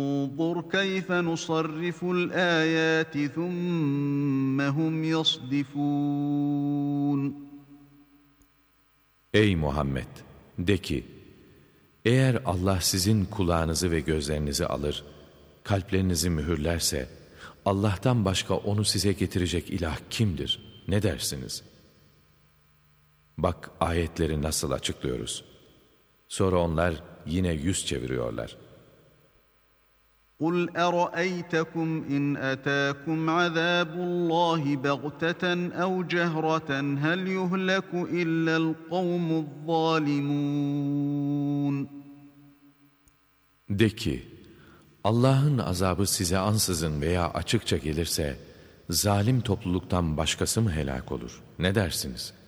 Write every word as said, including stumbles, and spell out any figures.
انظر كيف نصرف الآيات ثم هم يصدفون. Ey Muhammed! De ki, eğer Allah sizin kulağınızı ve gözlerinizi alır, kalplerinizi mühürlerse, Allah'tan başka onu size getirecek ilah kimdir? Ne dersiniz? Bak ayetleri nasıl açıklıyoruz. Sonra onlar yine yüz çeviriyorlar. قُلْ أَرَأَيْتَكُمْ إِنْ أَتَاكُمْ عَذَابُ اللّٰهِ بَغْتَةً أَوْ جَهْرَةً هَلْ يُهْلَكُ إِلَّا الْقَوْمُ الظَّالِمُونَ. De ki, Allah'ın azabı size ansızın veya açıkça gelirse, zalim topluluktan başkası mı helak olur? Ne dersiniz?